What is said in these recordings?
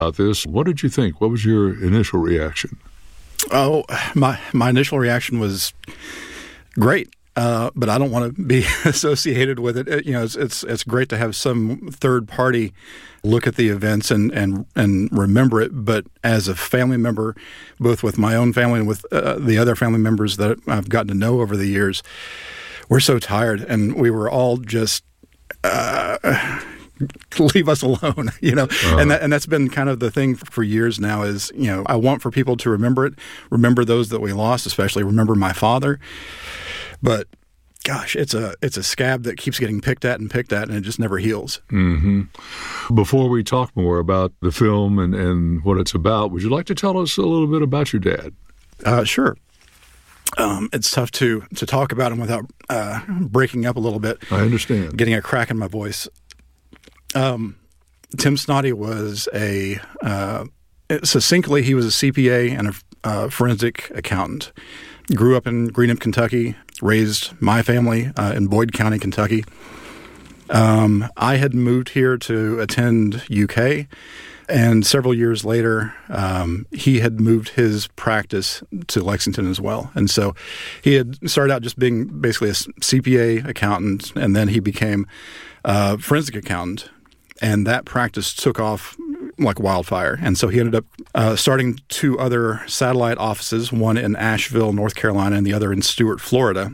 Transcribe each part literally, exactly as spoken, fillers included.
about this. What did you think? What was your initial reaction? Oh, my my initial reaction was great. Uh, but I don't want to be associated with it. it. You know, it's, it's it's great to have some third party look at the events and and and remember it. But as a family member, both with my own family and with uh, the other family members that I've gotten to know over the years, we're so tired, and we were all just uh, leave us alone. You know, uh-huh. and that, and that's been kind of the thing for years now. Is you know, I want for people to remember it, remember those that we lost, especially remember my father. But gosh, it's a it's a scab that keeps getting picked at and picked at, and it just never heals. Mm-hmm. Before we talk more about the film and, and what it's about, would you like to tell us a little bit about your dad? Uh, sure. Um, it's tough to to talk about him without uh, breaking up a little bit. I understand. Getting a crack in my voice. Um, Tim Snoddy was a uh, succinctly he was a C P A and a uh, forensic accountant. Grew up in Greenup, Kentucky. Raised my family uh, in Boyd County, Kentucky. Um, I had moved here to attend U K, and several years later, um, he had moved his practice to Lexington as well. And so he had started out just being basically a C P A accountant, and then he became a forensic accountant, and that practice took off like wildfire. And so he ended up uh, starting two other satellite offices, one in Asheville, North Carolina, and the other in Stuart, Florida.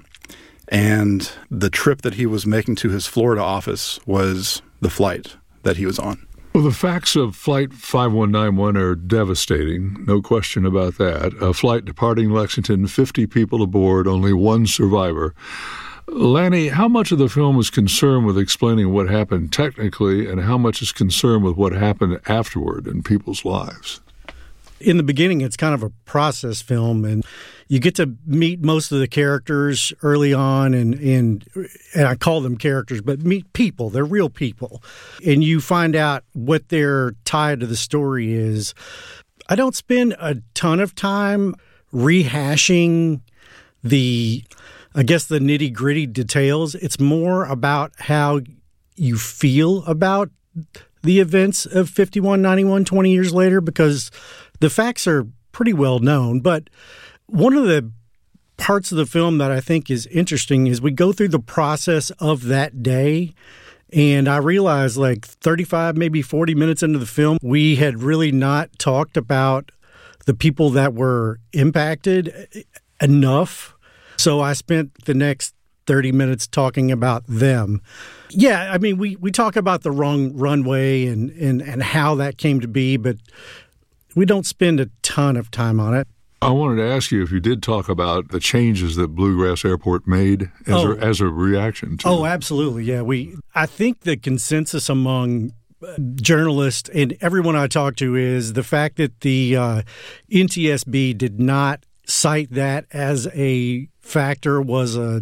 And the trip that he was making to his Florida office was the flight that he was on. Well, the facts of Flight five one nine one are devastating, no question about that. A flight departing Lexington, fifty people aboard, only one survivor. Lanny, how much of the film is concerned with explaining what happened technically, and how much is concerned with what happened afterward in people's lives? In the beginning, it's kind of a process film, and you get to meet most of the characters early on, and, and and I call them characters, but meet people. They're real people. And you find out what their tie to the story is. I don't spend a ton of time rehashing the, I guess, the nitty-gritty details. It's more about how you feel about the events of fifty-one ninety-one twenty years later, because the facts are pretty well known. But one of the parts of the film that I think is interesting is we go through the process of that day, and I realized like thirty-five, maybe forty minutes into the film, we had really not talked about the people that were impacted enough. So I spent the next thirty minutes talking about them. Yeah, I mean, we, we talk about the wrong runway and, and, and how that came to be, but we don't spend a ton of time on it. I wanted to ask you if you did talk about the changes that Bluegrass Airport made as, oh. a, as a reaction to Oh, absolutely, yeah. We I think the consensus among journalists and everyone I talk to is the fact that the uh, N T S B did not cite that as a factor was a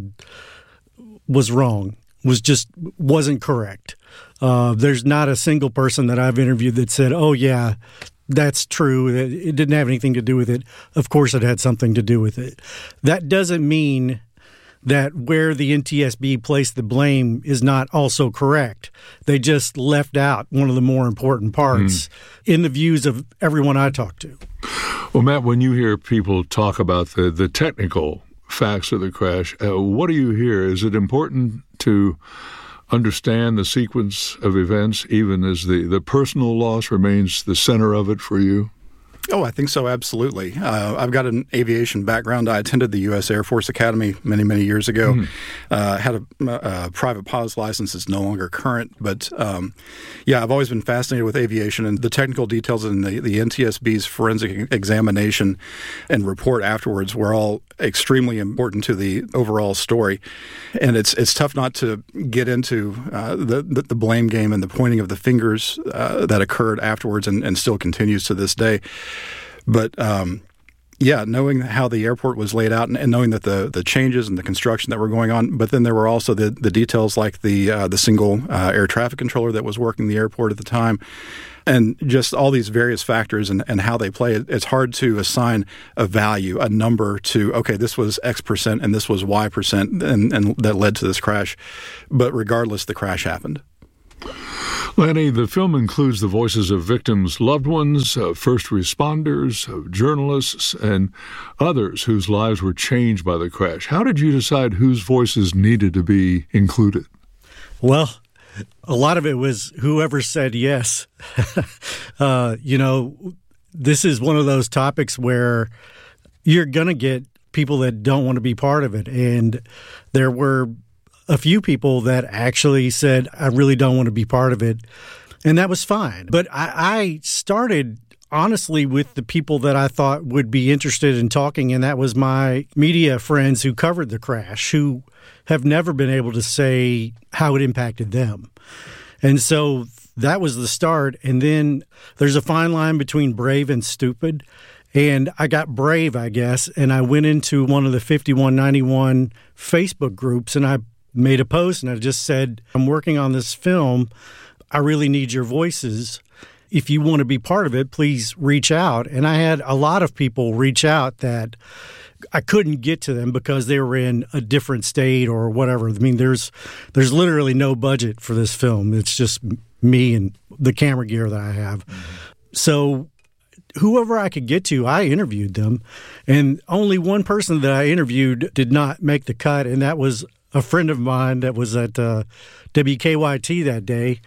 was wrong, was just wasn't correct. Uh, there's not a single person that I've interviewed that said, oh, yeah, that's true. It didn't have anything to do with it. Of course it had something to do with it. That doesn't mean that where the N T S B placed the blame is not also correct. They just left out one of the more important parts mm. in the views of everyone I talked to. Well, Matt, when you hear people talk about the, the technical facts of the crash, uh, what do you hear? Is it important to understand the sequence of events, even as the, the personal loss remains the center of it for you? Oh, I think so, absolutely. Uh, I've got an aviation background. I attended the U S Air Force Academy many, many years ago. Mm. Uh, had a, a private pilot's license. It's no longer current. But, um, yeah, I've always been fascinated with aviation, and the technical details in the, the N T S B's forensic examination and report afterwards were all extremely important to the overall story. And it's it's tough not to get into uh, the, the, the blame game and the pointing of the fingers uh, that occurred afterwards and, and still continues to this day. But, um, yeah, knowing how the airport was laid out and, and knowing that the, the changes and the construction that were going on, but then there were also the, the details like the uh, the single uh, air traffic controller that was working the airport at the time, and just all these various factors and, and how they play. It's hard to assign a value, a number to, okay, this was X percent and this was Y percent, and, and that led to this crash. But regardless, the crash happened. Lanny, the film includes the voices of victims' loved ones, of first responders, of journalists, and others whose lives were changed by the crash. How did you decide whose voices needed to be included? Well, a lot of it was whoever said yes. uh, you know, this is one of those topics where you're going to get people that don't want to be part of it. And there were a few people that actually said, I really don't want to be part of it. And that was fine. But I, I started, honestly, with the people that I thought would be interested in talking, and that was my media friends who covered the crash, who have never been able to say how it impacted them. And so that was the start. And then there's a fine line between brave and stupid. And I got brave, I guess, and I went into one of the fifty-one ninety-one Facebook groups, and I made a post, and I just said, I'm working on this film. I really need your voices. If you want to be part of it, please reach out. And I had a lot of people reach out that I couldn't get to them because they were in a different state or whatever. I mean, there's there's literally no budget for this film. It's just me and the camera gear that I have. Mm-hmm. So whoever I could get to, I interviewed them. And only one person that I interviewed did not make the cut, and that was a friend of mine that was at uh, W K Y T that day.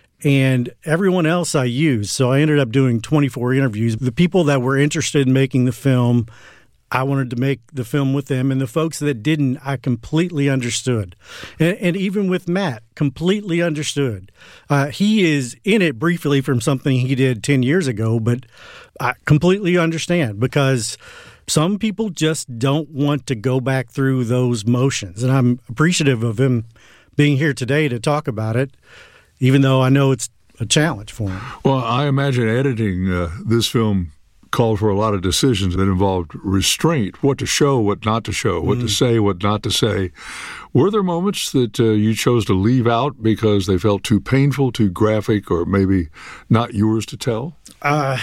And everyone else I used. So I ended up doing twenty-four interviews. The people that were interested in making the film, I wanted to make the film with them. And the folks that didn't, I completely understood. And, and even with Matt, completely understood. Uh, he is in it briefly from something he did ten years ago, but I completely understand because some people just don't want to go back through those motions. And I'm appreciative of him being here today to talk about it, even though I know it's a challenge for him. Well, I imagine editing uh, this film called for a lot of decisions that involved restraint, what to show, what not to show, what mm. to say, what not to say. Were there moments that uh, you chose to leave out because they felt too painful, too graphic, or maybe not yours to tell? Uh,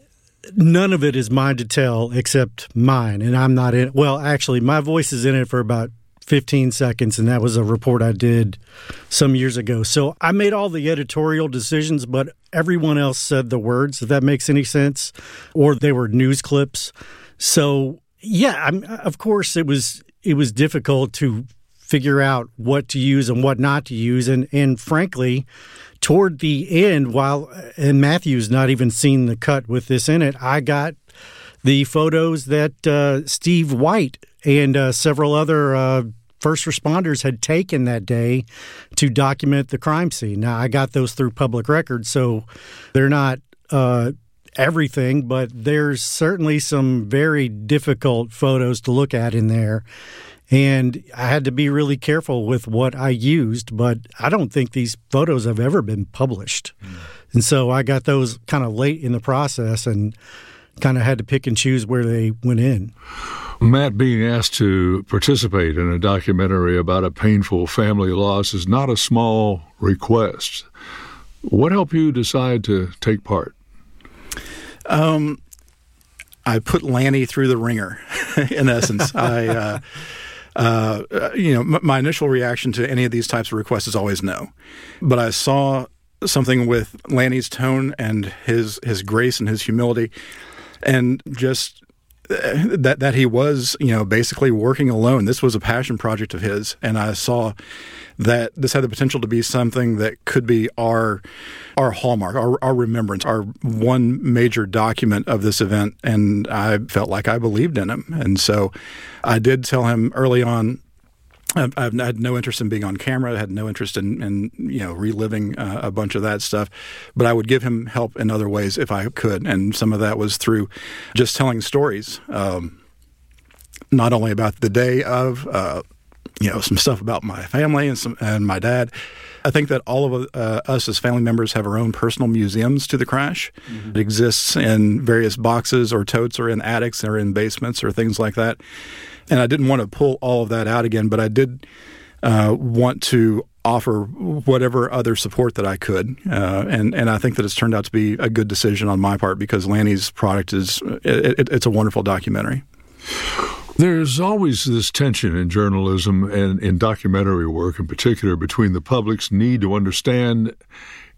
none of it is mine to tell except mine, and I'm not in it. Well, actually, my voice is in it for about fifteen seconds, and that was a report I did some years ago. So I made all the editorial decisions, but everyone else said the words, if that makes any sense, or they were news clips. So yeah, I'm, of course it was it was difficult to figure out what to use and what not to use, and and frankly, toward the end, while and Matthew's not even seen the cut with this in it, I got the photos that uh, Steve White and uh, several other uh, first responders had taken that day to document the crime scene. Now, I got those through public records, so they're not uh, everything, but there's certainly some very difficult photos to look at in there. And I had to be really careful with what I used, but I don't think these photos have ever been published. Mm. And so I got those kind of late in the process and kind of had to pick and choose where they went in. Matt, being asked to participate in a documentary about a painful family loss is not a small request. What helped you decide to take part? Um, I put Lanny through the ringer, in essence. I, uh, uh, you know, m- my initial reaction to any of these types of requests is always no. But I saw something with Lanny's tone and his his grace and his humility, and just that that he was, you know, basically working alone. This was a passion project of his, and I saw that this had the potential to be something that could be our our hallmark, our, our remembrance, our one major document of this event. And I felt like I believed in him, and so I did tell him early on. I had no interest in being on camera. I had no interest in, in you know, reliving uh, a bunch of that stuff. But I would give him help in other ways if I could. And some of that was through just telling stories, um, not only about the day of, uh, you know, some stuff about my family and some and my dad. I think that all of uh, us as family members have our own personal museums to the crash. Mm-hmm. It exists in various boxes or totes or in attics or in basements or things like that. And I didn't want to pull all of that out again, but I did uh, want to offer whatever other support that I could. Uh, and, and I think that it's turned out to be a good decision on my part because Lanny's product is it, it, it's a wonderful documentary. There's always this tension in journalism and in documentary work in particular between the public's need to understand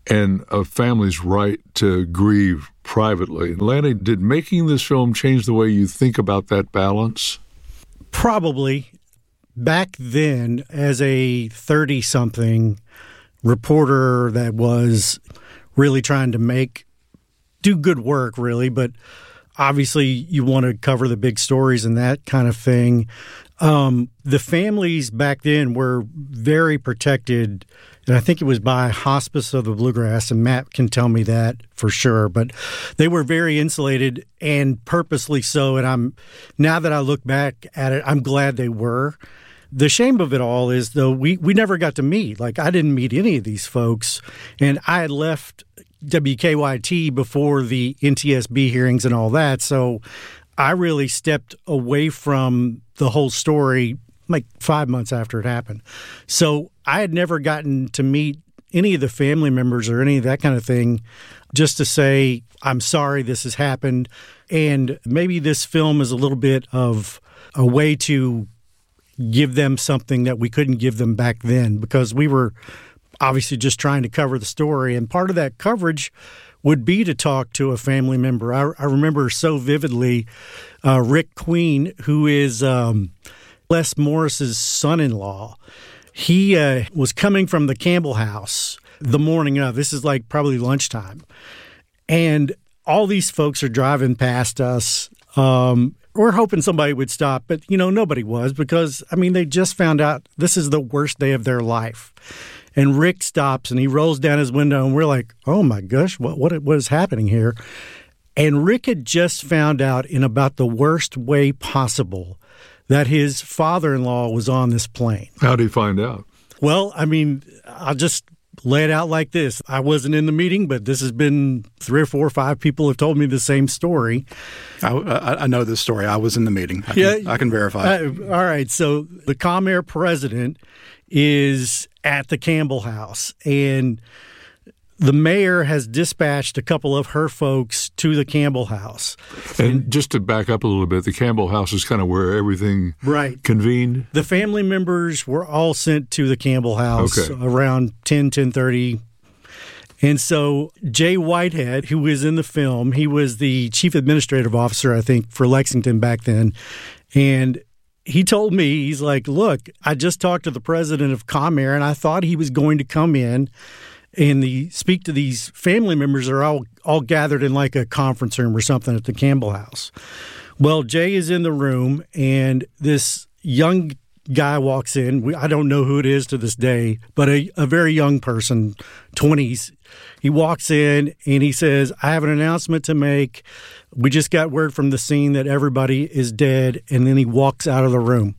and a family's right to grieve privately. Lanny, did making this film change the way you think about that balance? Probably. Back then, as a thirty-something reporter that was really trying to make, do good work, really, but obviously you want to cover the big stories and that kind of thing. Um, the families back then were very protected, and I think it was by Hospice of the Bluegrass, and Matt can tell me that for sure, but they were very insulated and purposely so, and I'm now that I look back at it, I'm glad they were. The shame of it all is, though, we, we never got to meet. Like, I didn't meet any of these folks, and I had left W K Y T before the N T S B hearings and all that, so I really stepped away from the whole story like five months after it happened. So I had never gotten to meet any of the family members or any of that kind of thing, just to say, I'm sorry this has happened, and maybe this film is a little bit of a way to give them something that we couldn't give them back then, because we were obviously just trying to cover the story. And part of that coverage would be to talk to a family member. I, I remember so vividly uh, Rick Queen, who is um, Les Morris's son-in-law. He uh, was coming from the Campbell house the morning of. This is like probably lunchtime. And all these folks are driving past us. Um, we're hoping somebody would stop, but, you know, nobody was, because, I mean, they just found out this is the worst day of their life. And Rick stops and he rolls down his window, and we're like, oh my gosh, what what what is happening here? And Rick had just found out in about the worst way possible that his father-in-law was on this plane. How did he find out? Well, I mean, I'll just lay it out like this. I wasn't in the meeting, but this has been three or four or five people have told me the same story. I, I, I know this story. I was in the meeting. I can, yeah, I can verify. Uh, all right. So the ComAir president is at the Campbell house, and the mayor has dispatched a couple of her folks to the Campbell house. And just to back up a little bit, the Campbell house is kind of where everything right. convened? The family members were all sent to the Campbell house okay. around ten, ten thirty. And so Jay Whitehead, who was in the film, he was the chief administrative officer, I think, for Lexington back then. And he told me, he's like, look, I just talked to the president of ComAir, and I thought he was going to come in and the speak to these family members are all, all gathered in like a conference room or something at the Campbell house. Well, Jay is in the room, and this young guy walks in. We, I don't know who it is to this day, but a, a very young person, twenties. He walks in and he says, I have an announcement to make. We just got word from the scene that everybody is dead. And then he walks out of the room.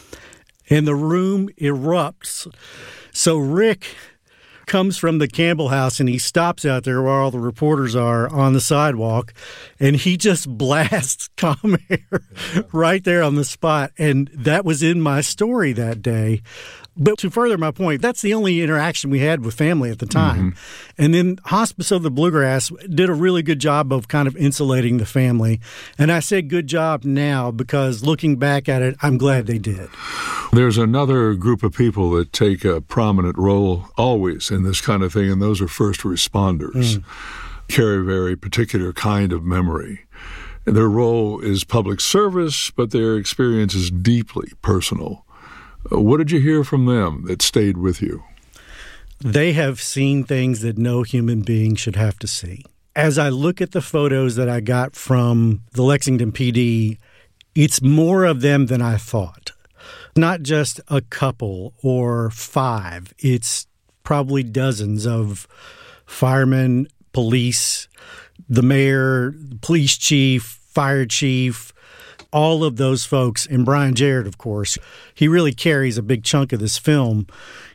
And the room erupts. So Rick comes from the Campbell house, and he stops out there where all the reporters are on the sidewalk, and he just blasts ComAir right there on the spot. And that was in my story that day. But to further my point, that's the only interaction we had with family at the time. Mm-hmm. And then Hospice of the Bluegrass did a really good job of kind of insulating the family. And I say good job now because looking back at it, I'm glad they did. There's another group of people that take a prominent role always in this kind of thing, and those are first responders. Mm. Carry a very particular kind of memory. Their role is public service, but their experience is deeply personal. What did you hear from them that stayed with you? They have seen things that no human being should have to see. As I look at the photos that I got from the Lexington P D, it's more of them than I thought. Not just a couple or five. It's probably dozens of firemen, police, the mayor, the police chief, fire chief, all of those folks, and Brian Jarrett, of course. He really carries a big chunk of this film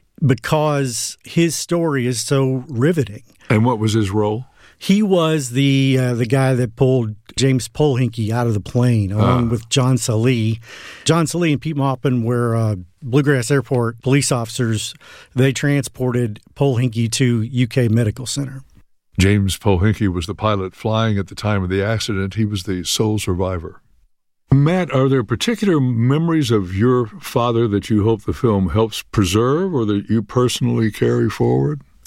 because his story is so riveting. And what was his role? He was the uh, the guy that pulled James Polhinky out of the plane, along uh. with John Salee. John Salee and Pete Maupin were uh, Bluegrass Airport police officers. They transported Polhinky to U K Medical Center. James Polhinky was the pilot flying at the time of the accident. He was the sole survivor. Matt, are there particular memories of your father that you hope the film helps preserve or that you personally carry forward?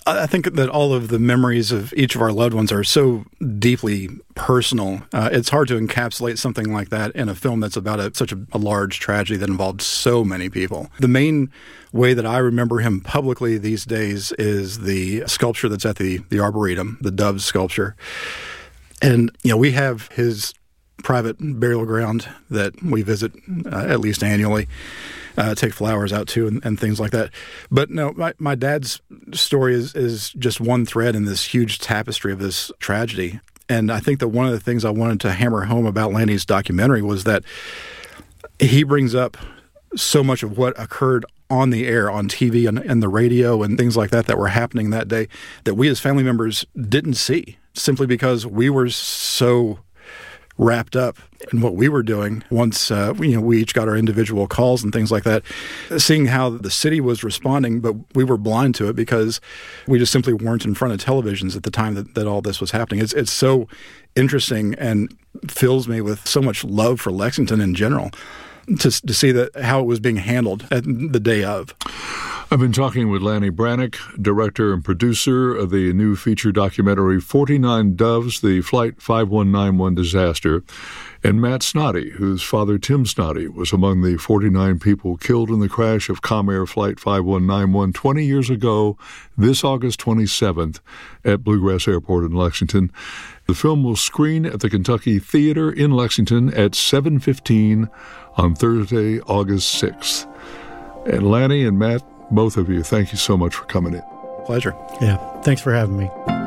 I think that all of the memories of each of our loved ones are so deeply personal. Uh, it's hard to encapsulate something like that in a film that's about a, such a, a large tragedy that involved so many people. The main way that I remember him publicly these days is the sculpture that's at the, the Arboretum, the Doves sculpture. And, you know, we have his private burial ground that we visit uh, at least annually. Uh, take flowers out to and, and things like that. But no, my, my dad's story is, is just one thread in this huge tapestry of this tragedy. And I think that one of the things I wanted to hammer home about Lanny's documentary was that he brings up so much of what occurred on the air, on T V and, and the radio and things like that that were happening that day that we as family members didn't see, simply because we were so wrapped up in what we were doing once uh, you know, we each got our individual calls and things like that, seeing how the city was responding, but we were blind to it because we just simply weren't in front of televisions at the time that, that all this was happening. It's, it's so interesting and fills me with so much love for Lexington in general to, to see that how it was being handled at the day of. I've been talking with Lanny Brannock, director and producer of the new feature documentary forty-nine Doves, the Flight five one nine one disaster, and Matt Snoddy, whose father, Tim Snoddy, was among the forty-nine people killed in the crash of Comair Flight five one nine one twenty years ago, this August twenty-seventh, at Bluegrass Airport in Lexington. The film will screen at the Kentucky Theater in Lexington at seven fifteen on Thursday, August sixth. And Lanny and Matt, both of you, thank you so much for coming in. Pleasure. Yeah, thanks for having me.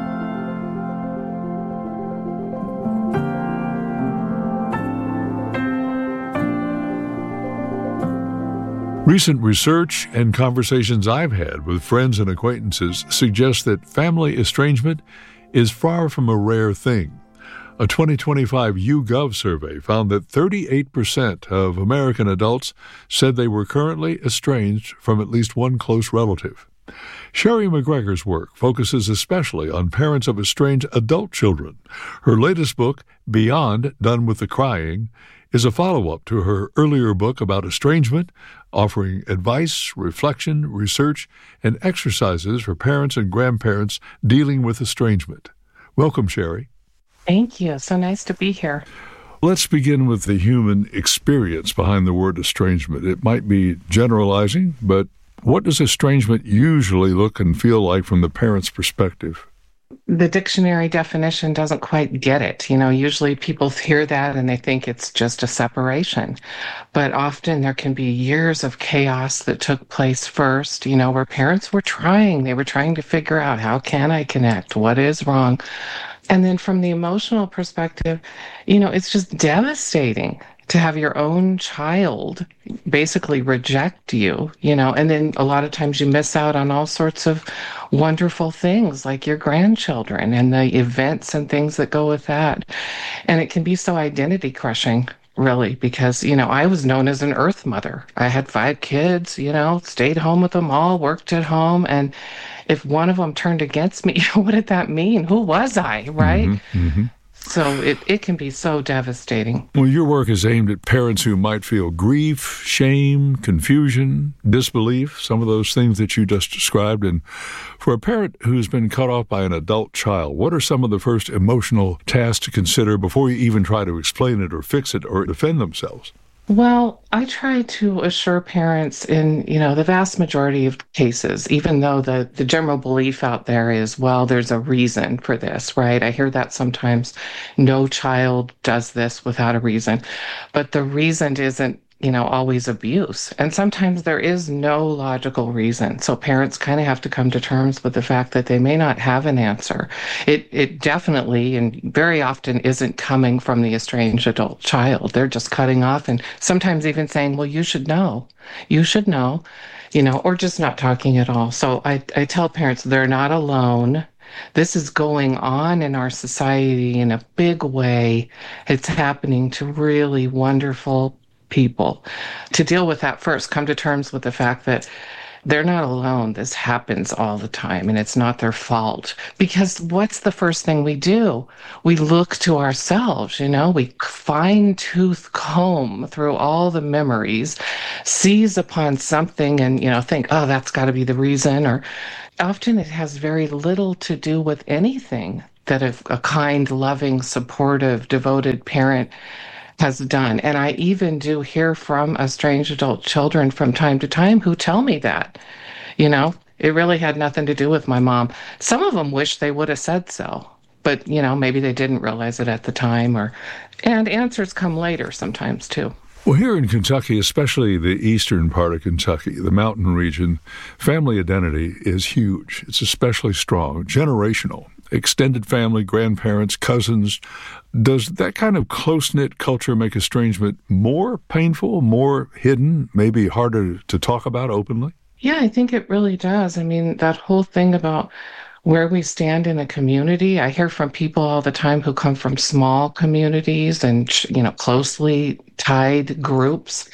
Recent research and conversations I've had with friends and acquaintances suggest that family estrangement is far from a rare thing. A twenty twenty-five YouGov survey found that thirty-eight percent of American adults said they were currently estranged from at least one close relative. Sherry McGregor's work focuses especially on parents of estranged adult children. Her latest book, Beyond Done with the Crying, is a follow-up to her earlier book about estrangement, offering advice, reflection, research, and exercises for parents and grandparents dealing with estrangement. Welcome, Sherry. Thank you. So nice to be here. Let's begin with the human experience behind the word estrangement. It might be generalizing, but what does estrangement usually look and feel like from the parent's perspective? The dictionary definition doesn't quite get it. You know, usually people hear that and they think it's just a separation. But often there can be years of chaos that took place first, you know, where parents were trying. They were trying to figure out, how can I connect? What is wrong? And then from the emotional perspective, you know, it's just devastating to have your own child basically reject you, you know, and then a lot of times you miss out on all sorts of wonderful things like your grandchildren and the events and things that go with that. And it can be so identity crushing, really, because, you know, I was known as an earth mother. I had five kids, you know, stayed home with them all, worked at home. And if one of them turned against me, what did that mean? Who was I, right? Mm-hmm, mm-hmm. So it, it can be so devastating. Well, your work is aimed at parents who might feel grief, shame, confusion, disbelief, some of those things that you just described. And for a parent who's been cut off by an adult child, what are some of the first emotional tasks to consider before you even try to explain it or fix it or defend themselves? Well, I try to assure parents in, you know, the vast majority of cases, even though the, the general belief out there is, well, there's a reason for this, right? I hear that sometimes. No child does this without a reason. But the reason isn't, you know, always abuse. And sometimes there is no logical reason. So parents kind of have to come to terms with the fact that they may not have an answer. It it definitely and very often isn't coming from the estranged adult child. They're just cutting off and sometimes even saying, well, you should know. You should know, you know, or just not talking at all. So I, I tell parents they're not alone. This is going on in our society in a big way. It's happening to really wonderful people. To deal with that first, come to terms with the fact that they're not alone. This happens all the time, and it's not their fault. Because what's the first thing we do? We look to ourselves, you know, we fine-tooth comb through all the memories, seize upon something and, you know, think, oh, that's got to be the reason, or often it has very little to do with anything that a, a kind, loving, supportive, devoted parent has done. And I even do hear from estranged adult children from time to time who tell me that, you know, it really had nothing to do with my mom. Some of them wish they would have said so, but, you know, maybe they didn't realize it at the time, or, and answers come later sometimes too. Well, here in Kentucky, especially the eastern part of Kentucky, the mountain region, family identity is huge. It's especially strong, generational, extended family, grandparents, cousins. Does that kind of close-knit culture make estrangement more painful, more hidden, maybe harder to talk about openly? Yeah, I think it really does. I mean, that whole thing about where we stand in a community. I hear from people all the time who come from small communities and, you know, closely tied groups.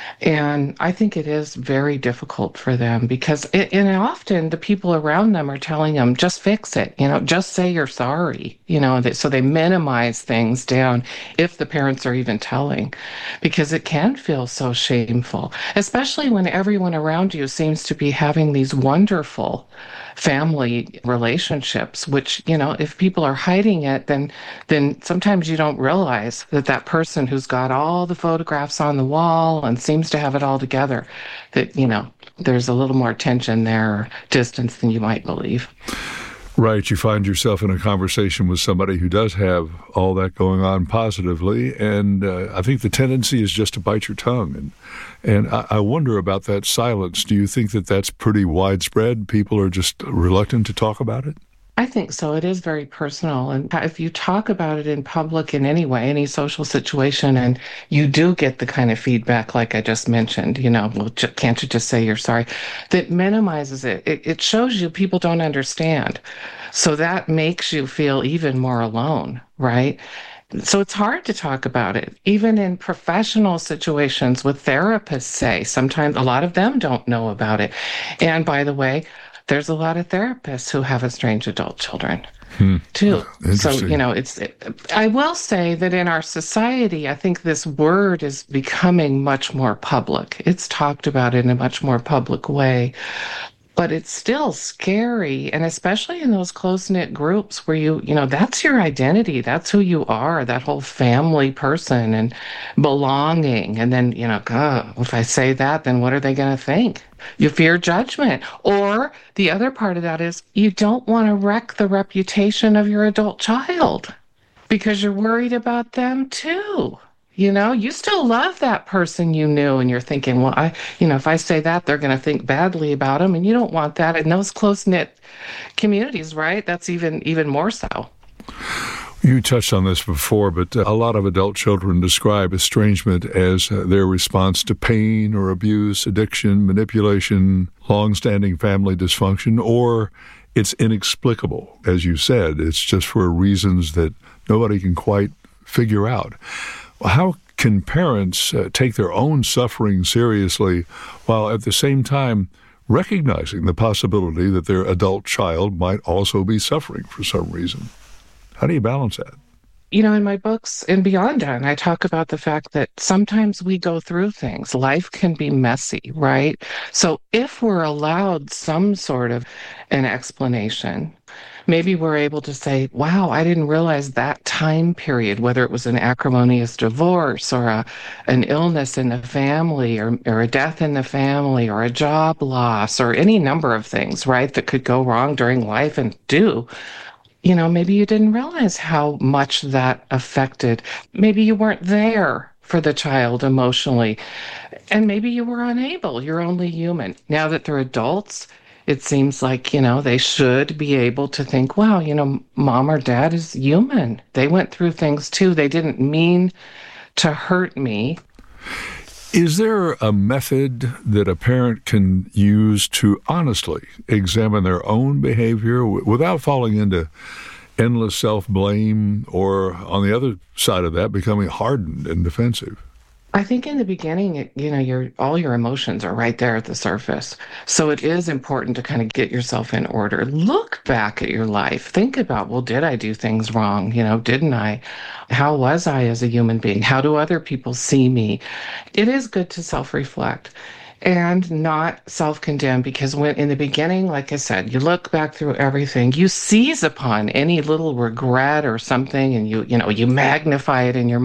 And I think it is very difficult for them because, it, and often the people around them are telling them, just fix it, you know, just say you're sorry, you know, so they minimize things down if the parents are even telling, because it can feel so shameful, especially when everyone around you seems to be having these wonderful family relationships, which, you know, if people are hiding it, then then sometimes you don't realize that that person who's got all the photographs on the wall and seems to have it all together, that, you know, there's a little more tension there, or distance than you might believe. Right. You find yourself in a conversation with somebody who does have all that going on positively, and uh, I think the tendency is just to bite your tongue. And and I, I wonder about that silence. Do you think that that's pretty widespread? People are just reluctant to talk about it? I think so. It is very personal. And if you talk about it in public in any way, any social situation, and you do get the kind of feedback like I just mentioned, you know, well, can't you just say you're sorry? That minimizes it. It, it shows you people don't understand. So that makes you feel even more alone, right? So it's hard to talk about it. Even in professional situations with therapists, say, sometimes a lot of them don't know about it. And by the way, there's a lot of therapists who have estranged adult children, hmm. too. So, you know, it's, it, I will say that in our society, I think this word is becoming much more public. It's talked about in a much more public way. But it's still scary, and especially in those close-knit groups where you, you know, that's your identity. That's who you are, that whole family person and belonging. And then, you know, God, if I say that, then what are they going to think? You fear judgment. Or the other part of that is you don't want to wreck the reputation of your adult child because you're worried about them too. You know, you still love that person you knew, and you're thinking, well, I, you know, if I say that, they're going to think badly about them, and you don't want that in those close-knit communities, right? That's even even more so. You touched on this before, but a lot of adult children describe estrangement as their response to pain or abuse, addiction, manipulation, long-standing family dysfunction, or it's inexplicable. As you said, it's just for reasons that nobody can quite figure out. How can parents uh, take their own suffering seriously while at the same time recognizing the possibility that their adult child might also be suffering for some reason? How do you balance that? You know, in my books and beyond that, I talk about the fact that sometimes we go through things. Life can be messy, right? So if we're allowed some sort of an explanation, maybe we're able to say, wow, I didn't realize that time period, whether it was an acrimonious divorce or a, an illness in the family or, or a death in the family or a job loss or any number of things, right, that could go wrong during life and do. You know, maybe you didn't realize how much that affected. Maybe you weren't there for the child emotionally, and maybe you were unable. You're only human. Now that they're adults, it seems like, you know, they should be able to think, wow, you know, mom or dad is human. They went through things too. They didn't mean to hurt me. Is there a method that a parent can use to honestly examine their own behavior w- without falling into endless self-blame or, on the other side of that, becoming hardened and defensive? I think in the beginning, you know, your all your emotions are right there at the surface. So it is important to kind of get yourself in order. Look back at your life. Think about, well, did I do things wrong? You know, didn't I? How was I as a human being? How do other people see me? It is good to self-reflect. and not self-condemn, because when in the beginning, like I said, you look back through everything, you seize upon any little regret or something, and you you know you magnify it in your